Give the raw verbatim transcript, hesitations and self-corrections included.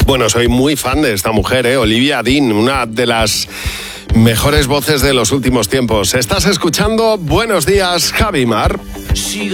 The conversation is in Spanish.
Bueno, soy muy fan de esta mujer, ¿eh? Olivia Dean, una de las mejores voces de los últimos tiempos. Estás escuchando Buenos Días, Javi Mar.